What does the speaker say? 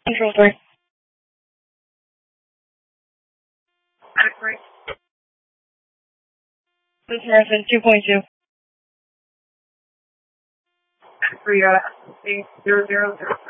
Control 3. Accurate. This is Marathon 2.2. Accurate, 000.